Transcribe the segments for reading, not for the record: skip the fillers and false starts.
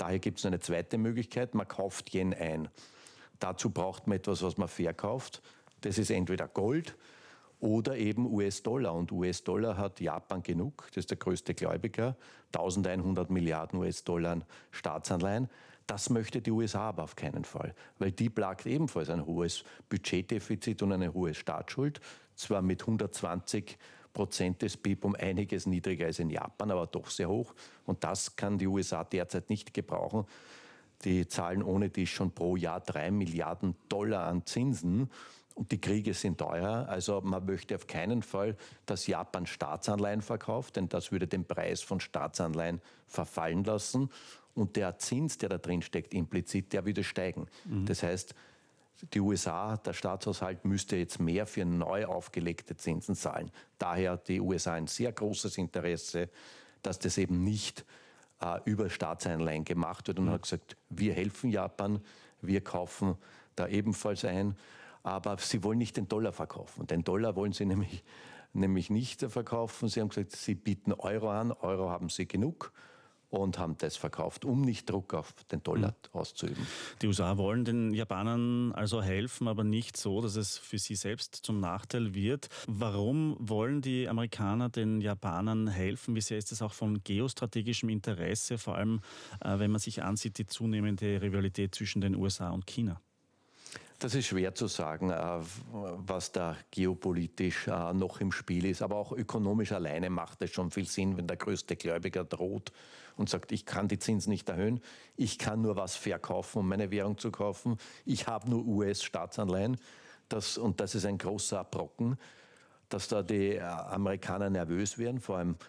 Daher gibt es eine zweite Möglichkeit, man kauft Yen ein. Dazu braucht man etwas, was man verkauft. Das ist entweder Gold oder eben US-Dollar. Und US-Dollar hat Japan genug, das ist der größte Gläubiger, 1100 Milliarden US-Dollar Staatsanleihen. Das möchte die USA aber auf keinen Fall, weil die plagt ebenfalls ein hohes Budgetdefizit und eine hohe Staatsschuld, zwar mit 120% des BIP um einiges niedriger als in Japan, aber doch sehr hoch. Und das kann die USA derzeit nicht gebrauchen. Die zahlen ohne dies schon pro Jahr 3 Milliarden Dollar an Zinsen. Und die Kriege sind teuer, also man möchte auf keinen Fall, dass Japan Staatsanleihen verkauft, denn das würde den Preis von Staatsanleihen verfallen lassen. Und der Zins, der da drin steckt, implizit, der würde steigen. Das heißt, die USA, der Staatshaushalt müsste jetzt mehr für neu aufgelegte Zinsen zahlen. Daher hat die USA ein sehr großes Interesse, dass das eben nicht über Staatsanleihen gemacht wird. Und hat gesagt, wir helfen Japan, wir kaufen da ebenfalls ein. Aber sie wollen nicht den Dollar verkaufen. Den Dollar wollen sie nämlich nicht verkaufen. Sie haben gesagt, sie bieten Euro an. Euro haben sie genug und haben das verkauft, um nicht Druck auf den Dollar auszuüben. Die USA wollen den Japanern also helfen, aber nicht so, dass es für sie selbst zum Nachteil wird. Warum wollen die Amerikaner den Japanern helfen? Wie sehr ist das auch von geostrategischem Interesse, vor allem wenn man sich ansieht, die zunehmende Rivalität zwischen den USA und China? Das ist schwer zu sagen, was da geopolitisch noch im Spiel ist. Aber auch ökonomisch alleine macht es schon viel Sinn, wenn der größte Gläubiger droht und sagt, ich kann die Zinsen nicht erhöhen, ich kann nur was verkaufen, um meine Währung zu kaufen. Ich habe nur US-Staatsanleihen. Das ist ein großer Brocken, dass da die Amerikaner nervös werden, vor allem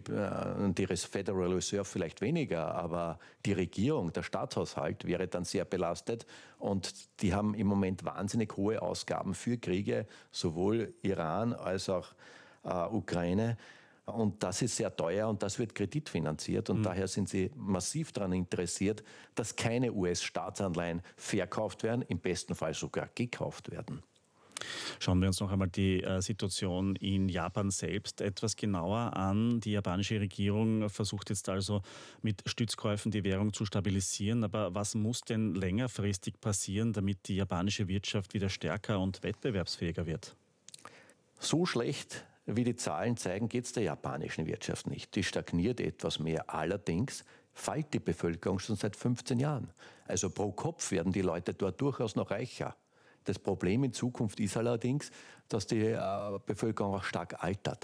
die Federal Reserve vielleicht weniger, aber die Regierung, der Staatshaushalt wäre dann sehr belastet und die haben im Moment wahnsinnig hohe Ausgaben für Kriege, sowohl Iran als auch Ukraine. Und das ist sehr teuer und das wird kreditfinanziert und daher sind sie massiv daran interessiert, dass keine US-Staatsanleihen verkauft werden, im besten Fall sogar gekauft werden. Schauen wir uns noch einmal die Situation in Japan selbst etwas genauer an. Die japanische Regierung versucht jetzt also mit Stützkäufen die Währung zu stabilisieren. Aber was muss denn längerfristig passieren, damit die japanische Wirtschaft wieder stärker und wettbewerbsfähiger wird? So schlecht, wie die Zahlen zeigen, geht es der japanischen Wirtschaft nicht. Die stagniert etwas mehr. Allerdings fällt die Bevölkerung schon seit 15 Jahren. Also pro Kopf werden die Leute dort durchaus noch reicher. Das Problem in Zukunft ist allerdings, dass die Bevölkerung auch stark altert.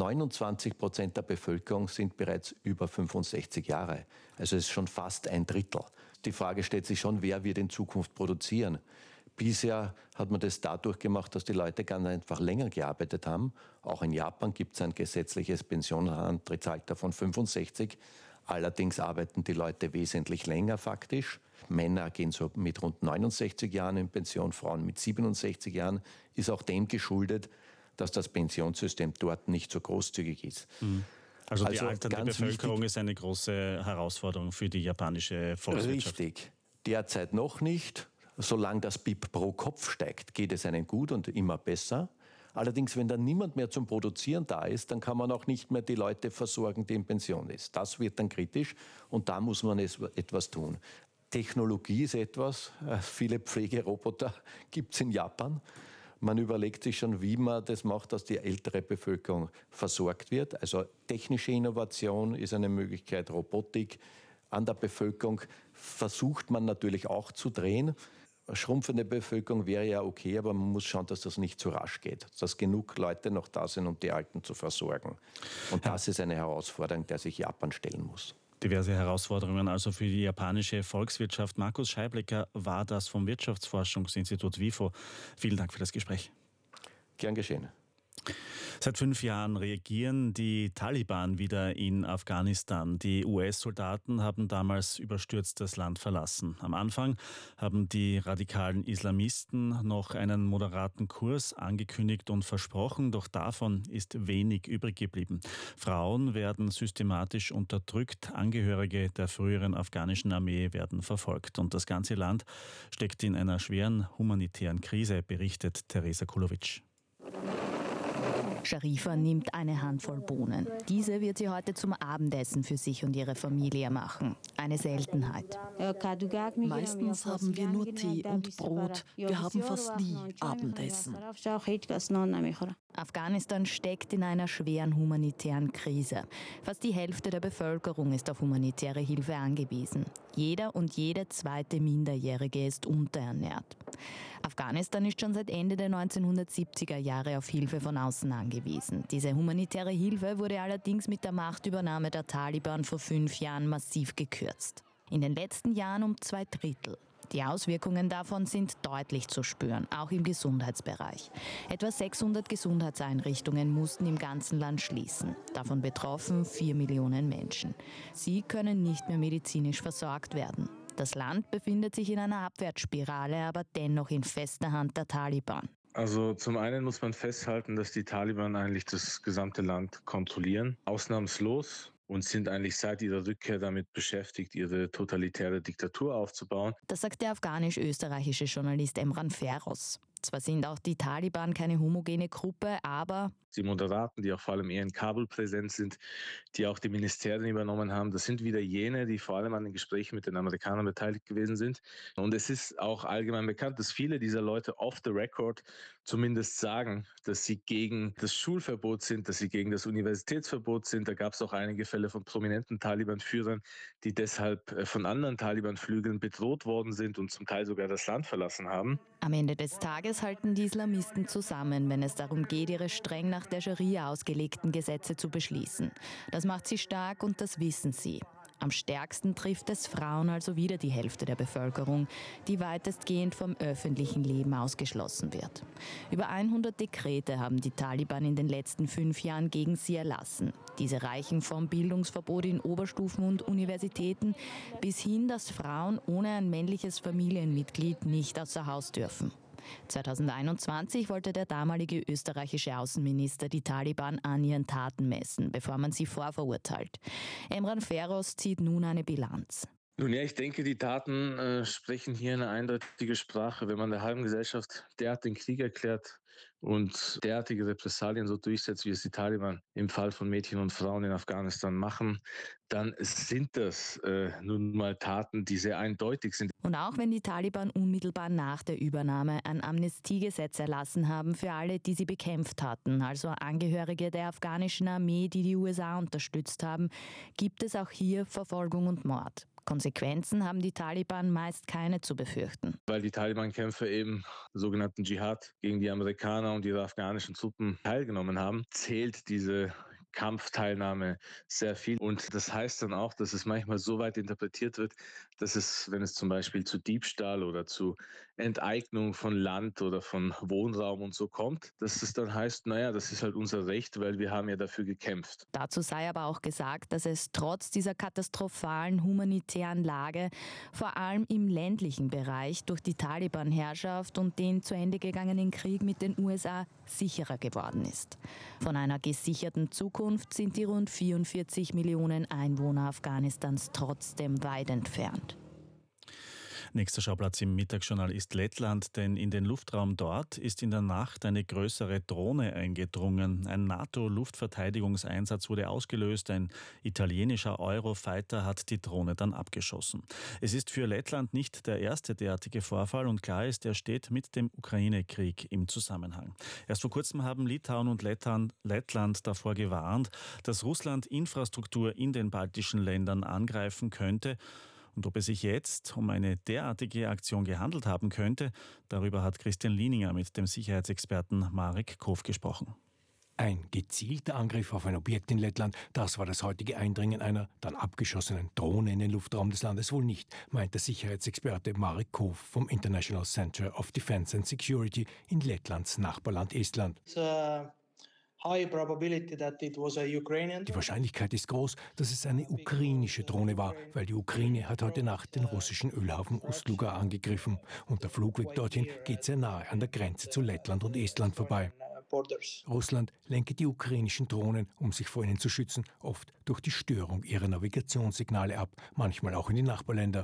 29% der Bevölkerung sind bereits über 65 Jahre. Also es ist schon fast ein Drittel. Die Frage stellt sich schon, wer wird in Zukunft produzieren? Bisher hat man das dadurch gemacht, dass die Leute ganz einfach länger gearbeitet haben. Auch in Japan gibt es ein gesetzliches Pensionsantrittsalter von 65. Allerdings arbeiten die Leute wesentlich länger faktisch. Männer gehen so mit rund 69 Jahren in Pension, Frauen mit 67 Jahren. Ist auch dem geschuldet, dass das Pensionssystem dort nicht so großzügig ist. Also die alternde Bevölkerung ist eine große Herausforderung für die japanische Volkswirtschaft. Richtig. Derzeit noch nicht. Solange das BIP pro Kopf steigt, geht es einem gut und immer besser. Allerdings, wenn dann niemand mehr zum Produzieren da ist, dann kann man auch nicht mehr die Leute versorgen, die in Pension ist. Das wird dann kritisch und da muss man etwas tun. Technologie ist etwas, viele Pflegeroboter gibt es in Japan. Man überlegt sich schon, wie man das macht, dass die ältere Bevölkerung versorgt wird. Also technische Innovation ist eine Möglichkeit, Robotik. An der Bevölkerung versucht man natürlich auch zu drehen. Eine schrumpfende Bevölkerung wäre ja okay, aber man muss schauen, dass das nicht zu rasch geht. Dass genug Leute noch da sind, um die Alten zu versorgen. Und das ist eine Herausforderung, der sich Japan stellen muss. Diverse Herausforderungen also für die japanische Volkswirtschaft. Markus Scheiblecker war das vom Wirtschaftsforschungsinstitut WIFO. Vielen Dank für das Gespräch. Gern geschehen. Seit 5 Jahren regieren die Taliban wieder in Afghanistan. Die US-Soldaten haben damals überstürzt das Land verlassen. Am Anfang haben die radikalen Islamisten noch einen moderaten Kurs angekündigt und versprochen, doch davon ist wenig übrig geblieben. Frauen werden systematisch unterdrückt, Angehörige der früheren afghanischen Armee werden verfolgt. Und das ganze Land steckt in einer schweren humanitären Krise, berichtet Teresa Kulovic. Sharifa nimmt eine Handvoll Bohnen. Diese wird sie heute zum Abendessen für sich und ihre Familie machen. Eine Seltenheit. Meistens haben wir nur Tee und Brot. Wir haben fast nie Abendessen. Afghanistan steckt in einer schweren humanitären Krise. Fast die Hälfte der Bevölkerung ist auf humanitäre Hilfe angewiesen. Jeder und jede zweite Minderjährige ist unterernährt. Afghanistan ist schon seit Ende der 1970er Jahre auf Hilfe von außen angewiesen. Diese humanitäre Hilfe wurde allerdings mit der Machtübernahme der Taliban vor 5 Jahren massiv gekürzt. In den letzten Jahren um 2/3. Die Auswirkungen davon sind deutlich zu spüren, auch im Gesundheitsbereich. Etwa 600 Gesundheitseinrichtungen mussten im ganzen Land schließen. Davon betroffen 4 Millionen Menschen. Sie können nicht mehr medizinisch versorgt werden. Das Land befindet sich in einer Abwärtsspirale, aber dennoch in fester Hand der Taliban. Also zum einen muss man festhalten, dass die Taliban eigentlich das gesamte Land kontrollieren, ausnahmslos. Und sind eigentlich seit ihrer Rückkehr damit beschäftigt, ihre totalitäre Diktatur aufzubauen. Das sagt der afghanisch-österreichische Journalist Emran Feroz. Zwar sind auch die Taliban keine homogene Gruppe, aber die Moderaten, die auch vor allem eher in Kabul präsent sind, die auch die Ministerien übernommen haben, das sind wieder jene, die vor allem an den Gesprächen mit den Amerikanern beteiligt gewesen sind. Und es ist auch allgemein bekannt, dass viele dieser Leute off the record zumindest sagen, dass sie gegen das Schulverbot sind, dass sie gegen das Universitätsverbot sind. Da gab es auch einige Fälle von prominenten Taliban-Führern, die deshalb von anderen Taliban-Flügeln bedroht worden sind und zum Teil sogar das Land verlassen haben. Am Ende des Tages halten die Islamisten zusammen, wenn es darum geht, ihre streng nach der Scharia ausgelegten Gesetze zu beschließen. Das macht sie stark und das wissen sie. Am stärksten trifft es Frauen, also wieder die Hälfte der Bevölkerung, die weitestgehend vom öffentlichen Leben ausgeschlossen wird. Über 100 Dekrete haben die Taliban in den letzten 5 Jahren gegen sie erlassen. Diese reichen vom Bildungsverbot in Oberstufen und Universitäten bis hin, dass Frauen ohne ein männliches Familienmitglied nicht außer Haus dürfen. 2021 wollte der damalige österreichische Außenminister die Taliban an ihren Taten messen, bevor man sie vorverurteilt. Emran Feroz zieht nun eine Bilanz. Nun ja, ich denke, die Taten sprechen hier eine eindeutige Sprache. Wenn man der halben Gesellschaft derart den Krieg erklärt und derartige Repressalien so durchsetzt, wie es die Taliban im Fall von Mädchen und Frauen in Afghanistan machen, dann sind das nun mal Taten, die sehr eindeutig sind. Und auch wenn die Taliban unmittelbar nach der Übernahme ein Amnestiegesetz erlassen haben für alle, die sie bekämpft hatten, also Angehörige der afghanischen Armee, die die USA unterstützt haben, gibt es auch hier Verfolgung und Mord. Konsequenzen haben die Taliban meist keine zu befürchten. Weil die Taliban-Kämpfer eben sogenannten Dschihad gegen die Amerikaner und ihre afghanischen Truppen teilgenommen haben, zählt diese Kampfteilnahme sehr viel. Und das heißt dann auch, dass es manchmal so weit interpretiert wird, dass es, wenn es zum Beispiel zu Diebstahl oder zu Enteignung von Land oder von Wohnraum und so kommt, dass es dann heißt, naja, das ist halt unser Recht, weil wir haben ja dafür gekämpft. Dazu sei aber auch gesagt, dass es trotz dieser katastrophalen humanitären Lage vor allem im ländlichen Bereich durch die Taliban-Herrschaft und den zu Ende gegangenen Krieg mit den USA sicherer geworden ist. Von einer gesicherten Zukunft sind die rund 44 Millionen Einwohner Afghanistans trotzdem weit entfernt. Nächster Schauplatz im Mittagsjournal ist Lettland, denn in den Luftraum dort ist in der Nacht eine größere Drohne eingedrungen. Ein NATO-Luftverteidigungseinsatz wurde ausgelöst. Ein italienischer Eurofighter hat die Drohne dann abgeschossen. Es ist für Lettland nicht der erste derartige Vorfall und klar ist, er steht mit dem Ukraine-Krieg im Zusammenhang. Erst vor kurzem haben Litauen und Lettland davor gewarnt, dass Russland Infrastruktur in den baltischen Ländern angreifen könnte. Und ob es sich jetzt um eine derartige Aktion gehandelt haben könnte, darüber hat Christian Lieninger mit dem Sicherheitsexperten Marek Kof gesprochen. Ein gezielter Angriff auf ein Objekt in Lettland, das war das heutige Eindringen einer dann abgeschossenen Drohne in den Luftraum des Landes wohl nicht, meint der Sicherheitsexperte Marek Kof vom International Center of Defense and Security in Lettlands Nachbarland Estland. Die Wahrscheinlichkeit ist groß, dass es eine ukrainische Drohne war, weil die Ukraine hat heute Nacht den russischen Ölhafen Ust-Luga angegriffen und der Flugweg dorthin geht sehr nahe an der Grenze zu Lettland und Estland vorbei. Russland lenke die ukrainischen Drohnen, um sich vor ihnen zu schützen, oft durch die Störung ihrer Navigationssignale ab, manchmal auch in die Nachbarländer.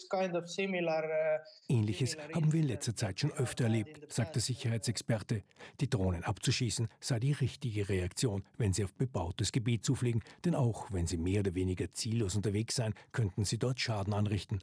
Ähnliches haben wir in letzter Zeit schon öfter erlebt, sagt der Sicherheitsexperte. Die Drohnen abzuschießen sei die richtige Reaktion, wenn sie auf bebautes Gebiet zufliegen, denn auch wenn sie mehr oder weniger ziellos unterwegs seien, könnten sie dort Schaden anrichten.